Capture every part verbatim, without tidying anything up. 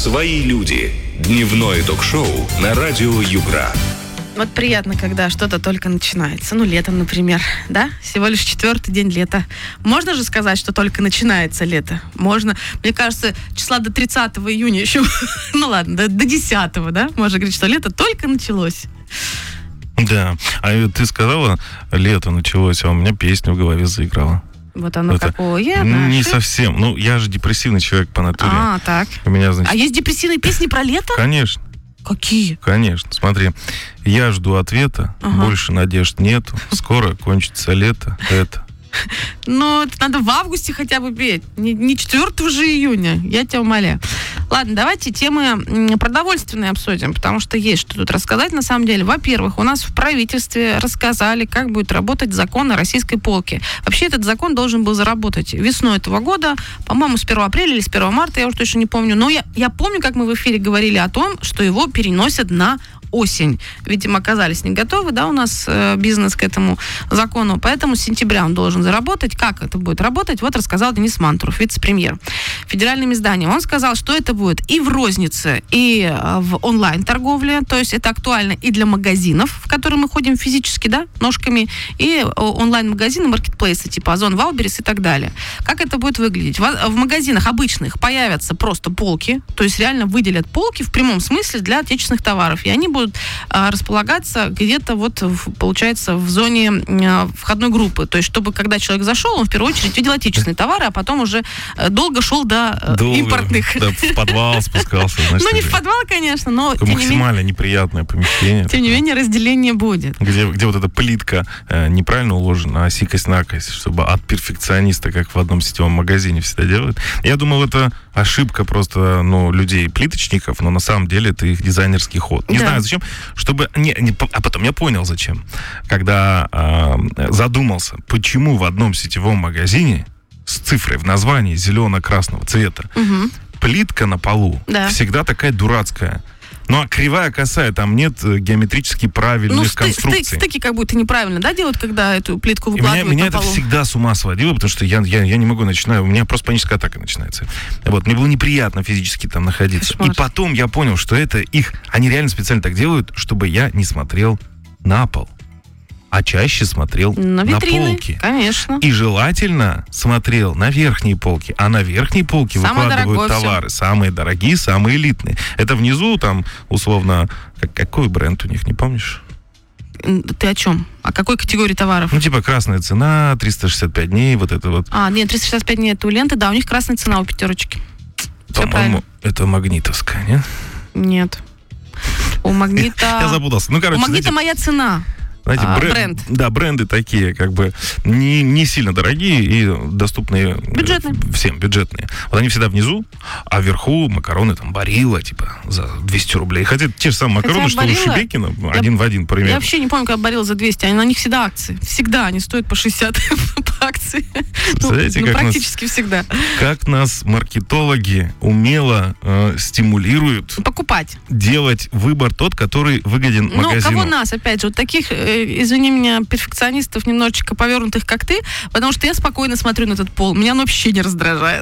«Свои люди». Дневное ток-шоу на радио Югра. Вот приятно, когда что-то только начинается. Ну, летом, например, да? Всего лишь четвертый день лета. Можно же сказать, что только начинается лето? Можно. Мне кажется, числа до тридцатого июня еще... Ну, ладно, до, до десятого, да? Можно говорить, что лето только началось. Да. А ты сказала, лето началось, а у меня песня в голове заиграла. Вот оно Это какое. Не наши. совсем. Ну, я же депрессивный человек по натуре. А, так. У меня, значит... А есть депрессивные песни про лето? Конечно. Какие? Конечно. Смотри, я жду ответа, Ага. больше надежд нету, скоро кончится лето, это. Ну, это надо в августе хотя бы петь. Не, не четвёртого же июня. Я тебя умоляю. Ладно, давайте темы м, продовольственные обсудим, потому что есть что тут рассказать на самом деле. Во-первых, у нас в правительстве рассказали, как будет работать закон о российской полке. Вообще этот закон должен был заработать весной этого года, по-моему, с первого апреля или с первого марта, я уже точно не помню. Но я, я помню, как мы в эфире говорили о том, что его переносят на осень. Видимо, оказались не готовы, да, у нас э, бизнес к этому закону, поэтому с сентября он должен заработать. Как это будет работать? Вот рассказал Денис Мантуров, вице-премьер федеральным изданием. Он сказал, что это будет и в рознице, и э, в онлайн-торговле, то есть это актуально и для магазинов, в которые мы ходим физически, да, ножками, и э, онлайн-магазины, маркетплейсы, типа Озон, Валберес и так далее. Как это будет выглядеть? В, в магазинах обычных появятся просто полки, то есть реально выделят полки в прямом смысле для отечественных товаров, и они будут будут а, располагаться где-то вот, в, получается, в зоне а, входной группы. То есть, чтобы, когда человек зашел, он в первую очередь видел отечественные товары, а потом уже а, долго шел до а, Долго, импортных. Да, в подвал спускался. Значит, ну, не в подвал, конечно, но... Такое максимально неприятное помещение. Тем не менее, разделение будет. Где, где вот эта плитка э, неправильно уложена, а сикость-накость, чтобы от перфекциониста, как в одном сетевом магазине всегда делают. Я думал, это ошибка просто, ну, людей-плиточников, но на самом деле это их дизайнерский ход. Не да. знаю, зачем, чтобы... Не, не, а потом я понял, зачем. Когда э, задумался, почему в одном сетевом магазине с цифрой в названии зелено-красного цвета угу. плитка на полу да. всегда такая дурацкая. Ну, а кривая, косая, там нет геометрически правильных ну, конструкций. Ну, стыки как будто неправильно, да, делают, когда эту плитку выкладывают меня, меня на полу? это всегда с ума сводило, потому что я, я, я не могу начинать, у меня просто паническая атака начинается. Вот, мне было неприятно физически там находиться. Кошмар. И потом я понял, что это их, они реально специально так делают, чтобы я не смотрел на пол, а чаще смотрел на, на полки. Конечно. И желательно смотрел на верхние полки. А на верхней полке самое выкладывают товары. Все. Самые дорогие, самые элитные. Это внизу там, условно, как, какой бренд у них, не помнишь? Ты о чем? О какой категории товаров? Ну, типа красная цена, триста шестьдесят пять дней, вот это вот. А, нет, триста шестьдесят пять дней это у ленты, да, у них красная цена у пятерочки. По-моему, это магнитовская, нет? Нет. У Магнита... Я запутался. Ну, короче, у Магнита моя цена. Знаете, а, бренд, бренд. Да, бренды такие, как бы, не, не сильно дорогие и доступные бюджетные. Всем, бюджетные. Вот они всегда внизу, а вверху макароны там Барилла, типа, за двести рублей. Хотя те же самые макароны, Хотя что Барилла, у Шебекина, один я, в один, примерно. Я вообще не помню, как Барилла за двести, они, на них всегда акции. Всегда они стоят по шестьдесят по акции. Представляете, ну, как ну, практически нас, всегда. Как нас маркетологи умело э, стимулируют покупать. Делать выбор тот, который выгоден ну, магазину. Ну, кого нас, опять же, вот таких, э, извини меня, перфекционистов, немножечко повернутых, как ты, потому что я спокойно смотрю на этот пол. Меня он вообще не раздражает.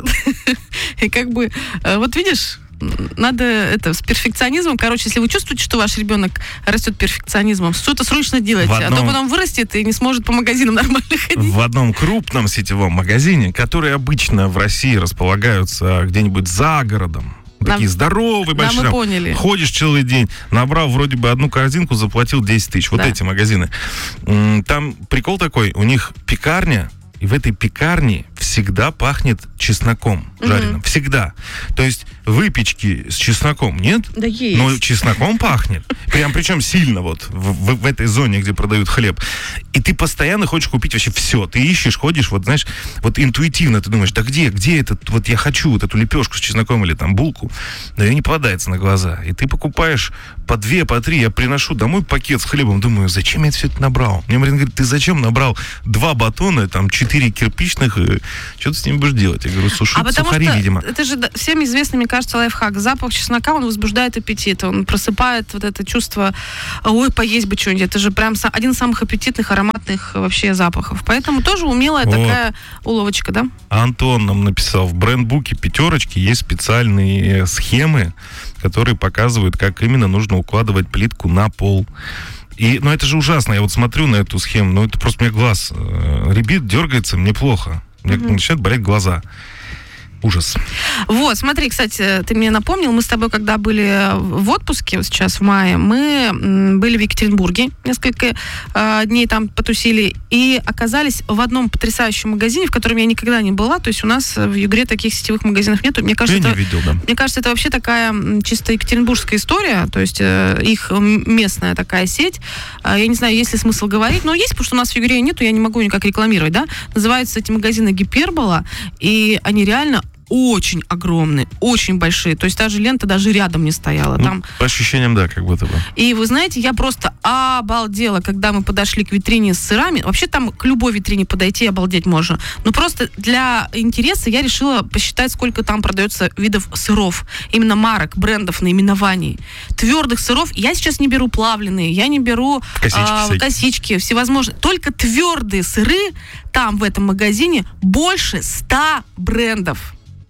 И как бы, вот видишь, надо это, с перфекционизмом, короче, если вы чувствуете, что ваш ребенок растет перфекционизмом, что-то срочно делайте, одном... а то потом вырастет и не сможет по магазинам нормально ходить. В одном крупном сетевом магазине, которые обычно в России располагаются где-нибудь за городом, такие нам, здоровые, большие. Да, мы поняли. Ходишь целый день, набрал вроде бы одну корзинку, заплатил десять тысяч. Вот да. Эти магазины. Там прикол такой, у них пекарня, и в этой пекарне всегда пахнет чесноком жареным. Mm-hmm. Всегда. То есть выпечки с чесноком нет, да есть. Но чесноком пахнет. Прям причем сильно вот в, в, в этой зоне, где продают хлеб. И ты постоянно хочешь купить вообще все. Ты ищешь, ходишь, вот знаешь, вот интуитивно ты думаешь, да где, где этот, вот я хочу вот эту лепешку с чесноком или там булку, но ее не попадается на глаза. И ты покупаешь по две, по три, я приношу домой пакет с хлебом, думаю, зачем я все это набрал? Мне Марина говорит, ты зачем набрал два батона, там, четыре кирпичных что ты с ним будешь делать? Я говорю, сушить А потому сухари, что видимо. это же да, всем известно, мне кажется, лайфхак. Запах чеснока, он возбуждает аппетит, он просыпает вот это чувство, ой, поесть бы что-нибудь. Это же прям са- один из самых аппетитных, ароматных вообще запахов. Поэтому тоже умелая Вот. такая уловочка, да? Антон нам написал, в брендбуке пятерочки есть специальные схемы, которые показывают, как именно нужно укладывать плитку на пол. И, ну, это же ужасно. Я вот смотрю на эту схему, ну, это просто у меня глаз э, рябит, дергается, мне плохо. Мне Мгм. начинают болеть глаза. Ужас. Вот, смотри, кстати, ты мне напомнил, мы с тобой, когда были в отпуске, вот сейчас в мае, мы м, были в Екатеринбурге, несколько э, дней там потусили, и оказались в одном потрясающем магазине, в котором я никогда не была, то есть у нас в Югре таких сетевых магазинов нету. Мне кажется, Я не это, видел, да. мне кажется, это вообще такая м, чисто екатеринбургская история, то есть э, их м, местная такая сеть. Э, я не знаю, есть ли смысл говорить, но есть, потому что у нас в Югре нету, я не могу никак рекламировать, да. Называются эти магазины Гипербола, и они реально очень огромные, очень большие. То есть та же лента даже рядом не стояла. Ну, Там... по ощущениям, да, как будто бы. И вы знаете, я просто обалдела, когда мы подошли к витрине с сырами. Вообще там к любой витрине подойти, обалдеть можно. Но просто для интереса я решила посчитать, сколько там продается видов сыров. Именно марок, брендов, наименований. Твердых сыров. Я сейчас не беру плавленые, я не беру Косички а, всякие. косички, всевозможные. Только твердые сыры там в этом магазине больше ста брендов.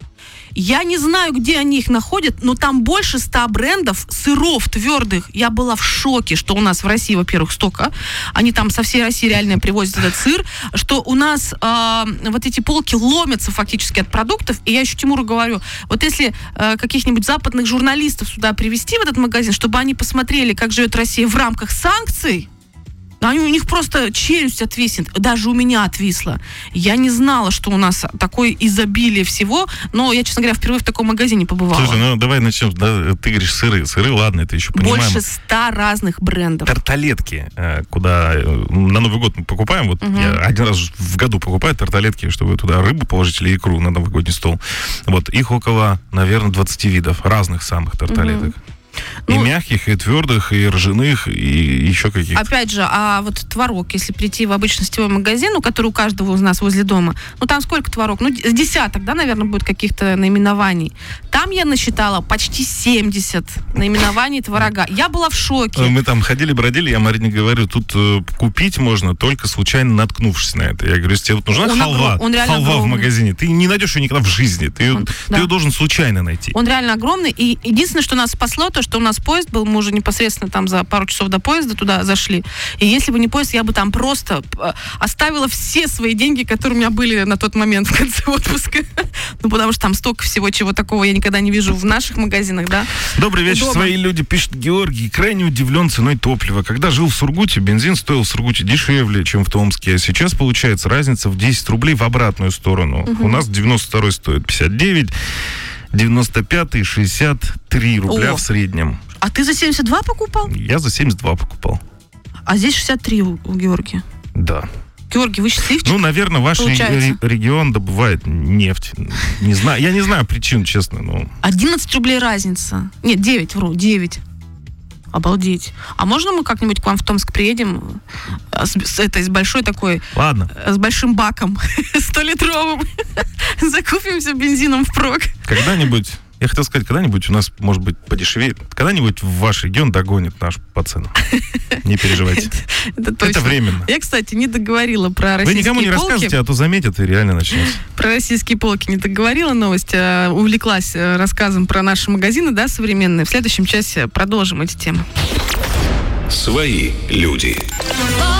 Я не знаю, где они их находят, но там больше ста брендов сыров твердых. Я была в шоке, что у нас в России, во-первых, столько. Они там со всей России реально привозят этот сыр. Что у нас э, вот эти полки ломятся фактически от продуктов. И я еще Тимуру говорю, вот если э, каких-нибудь западных журналистов сюда привезти в этот магазин, чтобы они посмотрели, как живет Россия в рамках санкций, они, у них просто челюсть отвиснет. Даже у меня отвисла. Я не знала, что у нас такое изобилие всего, но я, честно говоря, впервые в таком магазине побывала. Слушай, ну давай начнем. Да, ты говоришь сыры. Сыры, ладно, это еще понимаем. Больше ста разных брендов. Тарталетки, э, куда э, на Новый год мы покупаем. Вот Мгм. я один раз в году покупаю тарталетки, чтобы туда рыбу положить или икру на новогодний стол. Вот их около, наверное, двадцать видов разных самых тарталеток. И Ну, мягких, и твердых, и ржаных, и еще каких-то. Опять же, а вот творог, если прийти в обычный сетевой магазин, ну, который у каждого из нас возле дома, ну, там сколько творог? Ну, с десяток, да, наверное, будет каких-то наименований. Там я насчитала почти семьдесят наименований творога. Я была в шоке. Мы там ходили, бродили, я Марине говорю, тут э, купить можно, только случайно наткнувшись на это. Я говорю, если тебе вот нужна Он халва, огром- он реально халва в огромный. магазине, ты не найдешь ее никогда в жизни. Ты, ее- Он- ты да. ее должен случайно найти. Он реально огромный. И единственное, что нас спасло, то, что у нас поезд был, мы уже непосредственно там за пару часов до поезда туда зашли. И если бы не поезд, я бы там просто э, оставила все свои деньги, которые у меня были на тот момент в конце отпуска. Ну, потому что там столько всего, чего такого я никогда не вижу в наших магазинах, да. Добрый вечер, Удобно. свои люди, пишет Георгий. Крайне удивлен ценой топлива. Когда жил в Сургуте, бензин стоил в Сургуте дешевле, чем в Томске. А сейчас получается разница в десять рублей в обратную сторону. У нас девяносто второй стоит пятьдесят девять, девяносто пятый шестьдесят три рубля О. в среднем. А ты за семьдесят два покупал? Я за семьдесят два покупал. А здесь шестьдесят три у, у Георгия. Да. Георгий, вы счастливчик? Ну, наверное, ваш Получается. ре- регион добывает нефть. Не знаю, я не знаю причин, честно. Но... одиннадцать рублей разница. Нет, девять, вру, девять. Обалдеть. А можно мы как-нибудь к вам в Томск приедем э, с, с этой, с большой такой, Ладно, э, с большим баком, столитровым, закупимся бензином впрок. когда-нибудь, я хотел сказать, когда-нибудь у нас, может быть, подешевеет, когда-нибудь в ваш регион догонит наш по ценам. Не переживайте. Это точно. Это временно. Я, кстати, не договорила про Вы российские никому не полки. рассказывайте, а то заметят и реально начнется. Про российские полки не договорила новость, а увлеклась э, рассказом про наши магазины, да, современные. В следующем часе продолжим эти темы. Свои люди.